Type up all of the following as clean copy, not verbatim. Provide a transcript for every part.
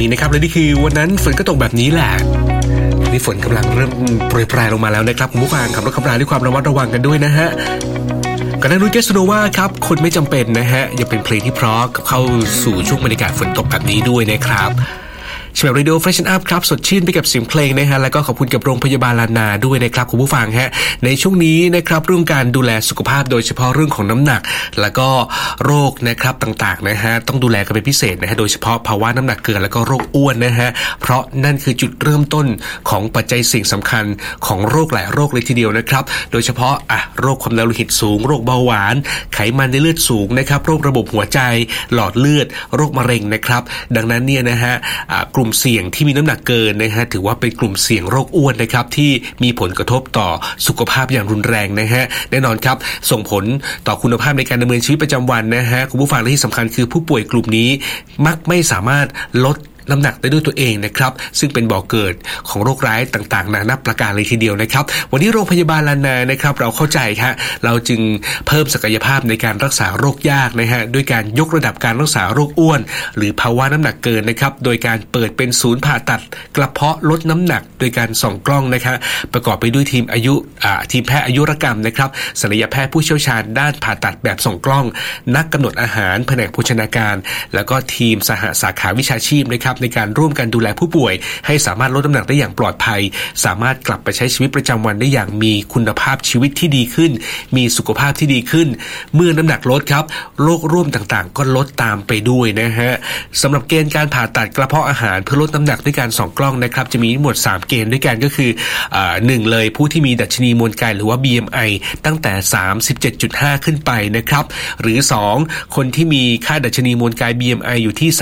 มีนะครับและนี่คือวันนั้นฝนก็ตกแบบนี้แหละนี่ฝนกำลังเริ่มโปรยปลายลงมาแล้วนะครับคุณผู้ฟังขับรถขับราด้วยความระมัดระวังกันด้วยนะฮะกันนั้นรุ่นเกสโนว่าครับคนไม่จำเป็นนะฮะยังเป็นเพลงที่เพราะเข้าสู่ช่วงบรรยากาศฝนตกแบบนี้ด้วยนะครับฉบับ Radio Fashion Up ครับสดชื่นไปกับเสียงเพลงนะฮะแล้วก็ขอบคุณกับโรงพยาบาลลานาด้วยนะครับคุณผู้ฟังฮะในช่วงนี้นะครับเรื่องการดูแลสุขภาพโดยเฉพาะเรื่องของน้ำหนักแล้วก็โรคนะครับต่างๆนะฮะต้องดูแลกันเป็นพิเศษนะฮะโดยเฉพาะภาวะน้ำหนักเกินแล้วก็โรคอ้วนนะฮะเพราะนั่นคือจุดเริ่มต้นของปัจจัยสิ่งสำคัญของโรคหลายโรคเลยทีเดียวนะครับโดยเฉพาะโรคความดันโลหิตสูงโรคเบาหวานไขมันในเลือดสูงนะครับโรคระบบหัวใจหลอดเลือดโรคมะเร็งนะครับดังนั้นเนี่ยนะฮะกลุ่มเสี่ยงที่มีน้ำหนักเกินนะฮะถือว่าเป็นกลุ่มเสี่ยงโรคอ้วนนะครับที่มีผลกระทบต่อสุขภาพอย่างรุนแรงนะฮะแน่นอนครับส่งผลต่อคุณภาพในการดำเนินชีวิตประจำวันนะฮะคุณผู้ฟังและที่สำคัญคือผู้ป่วยกลุ่มนี้มักไม่สามารถลดน้ำหนักได้ด้วยตัวเองนะครับซึ่งเป็นบ่อเกิดของโรคร้ายต่างๆนานาประการเลยทีเดียวนะครับวันนี้โรงพยาบาลลานานะครับเราเข้าใจครับเราจึงเพิ่มศักยภาพในการรักษาโรคยากนะฮะด้วยการยกระดับการรักษาโรคอ้วนหรือภาวะน้ำหนักเกินนะครับโดยการเปิดเป็นศูนย์ผ่าตัดกระเพาะลดน้ำหนักโดยการส่องกล้องนะครับประกอบไปด้วยทีมแพทย์อายุรกรรมนะครับศัลยแพทย์ผู้เชี่ยวชาญด้านผ่าตัดแบบส่องกล้องนักกำหนดอาหารแผนกโภชนาการแล้วก็ทีมสหสาขาวิชาชีพนะครับในการร่วมกันดูแลผู้ป่วยให้สามารถลดน้ำหนักได้อย่างปลอดภัยสามารถกลับไปใช้ชีวิตประจำวันได้อย่างมีคุณภาพชีวิตที่ดีขึ้นมีสุขภาพที่ดีขึ้นเมื่อน้ำหนักลดครับโรคร่วมต่างๆก็ลดตามไปด้วยนะฮะสำหรับเกณฑ์การผ่าตัดกระเพาะอาหารเพื่อลดน้ำหนักด้วยการส่องกล้องนะครับจะมีทั้งหมด3เกณฑ์ด้วยกันก็คือ1เลยผู้ที่มีดัชนีมวลกายหรือว่า BMI ตั้งแต่ 37.5 ขึ้นไปนะครับหรือ2คนที่มีค่าดัชนีมวลกาย BMI อยู่ที่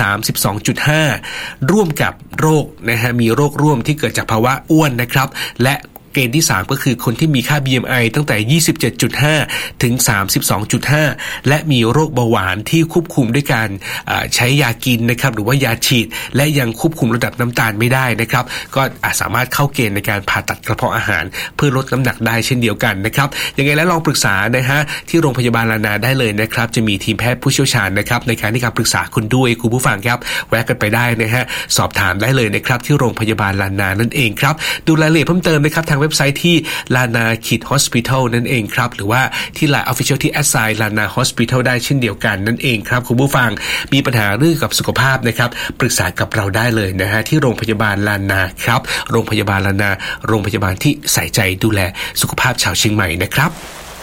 32.5 ร่วมกับโรคนะฮะมีโรคร่วมที่เกิดจากภาวะอ้วนนะครับและเกณฑ์ที่3ก็คือคนที่มีค่า BMI ตั้งแต่ 27.5 ถึง 32.5 และมีโรคเบาหวานที่ควบคุมด้วยการใช้ยากินนะครับหรือว่ายาฉีดและยังควบคุมระดับน้ำตาลไม่ได้นะครับก็สามารถเข้าเกณฑ์ในการผ่าตัดกระเพาะอาหารเพื่อลดน้ำหนักได้เช่นเดียวกันนะครับยังไงแล้วลองปรึกษานะฮะที่โรงพยาบาลลานาได้เลยนะครับจะมีทีมแพทย์ผู้เชี่ยวชาญนะครับในการปรึกษาคุณด้วยคุณผู้ฟังครับแวะกันไปได้นะฮะสอบถามได้เลยนะครับที่โรงพยาบาลลานานั่นเองครับดูรายละเอียดเพิ่มเติมนะครับทางเว็บไซต์ที่ Lana Hospital นั่นเองครับหรือว่าที่ Line Official ที่ @Lana Hospital ได้เช่นเดียวกันนั่นเองครับคุณผู้ฟังมีปัญหาเรื่องกับสุขภาพนะครับปรึกษากับเราได้เลยนะฮะที่โรงพยาบาลลานาครับโรงพยาบาลลานาโรงพยาบาลที่ใส่ใจดูแลสุขภาพชาวเชียงใหม่นะครับ